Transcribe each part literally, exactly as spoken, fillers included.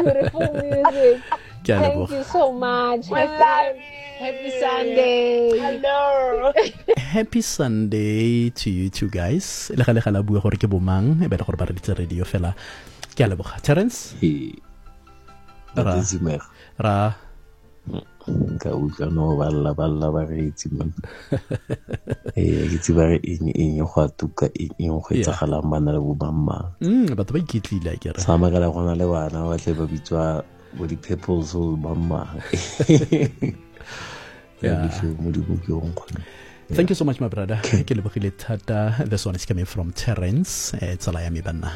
beautiful music. Thank you so much. Happy Sunday. Hello. Happy Sunday to you two guys. Le gale gala bua gore ke bomang e be gore ba re ditse radio fela. Ke a leboga Terence. He. Ra. Ra. Ka utlwa no balla balla ba re itse man. Eh ke tsi ba re eng eng go atuka eng eng go etsagalang bana le bo mamma. Mm batho ba ikitlile a kere. Sa magala gona le bana ba tle ba bitswa bo di people so mamma. Yeah. Thank you so much, my brother. This one is coming from Terence. It's a lie, banna.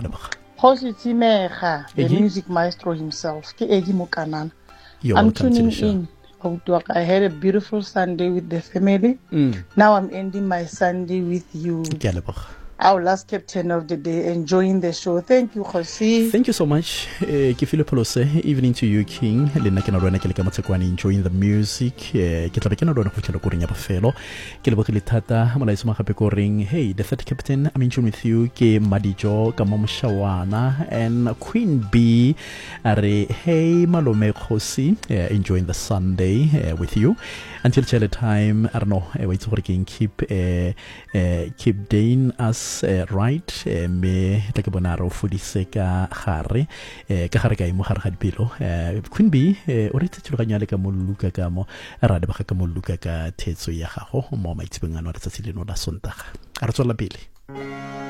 The music maestro himself. I'm tuning in. I had a beautiful Sunday with the family. Mm. Now I'm ending my Sunday with you. Our last captain of the day, enjoying the show. Thank you, Jose. Thank you so much. Kifile Polose, evening to you, King. Lena kena rona kele kamatsakwana enjoying the music. Kitlabe kena rona kuchela kuringa bafelo. Kele bakile tata, mala isuma kape koring. Hey, the third captain, I'm in tune with you. Ke Madijo, Kamom Shawana, and Queen B. Are hey Malome Jose, enjoying the Sunday uh, with you. Until chele time, I don't know, wait to working keep uh, uh, keep Dane us Uh, right uh, me take bonaro fudise ka gare uh, ka gare ka imo gare ga dipelo uh, Queen B uh, o re tshiloganya le ka molluka ka mo ra de ba ka molluka ka thetso ya gago mo maitsebeng a no re tsatsile no la sontaga a re tswela pele.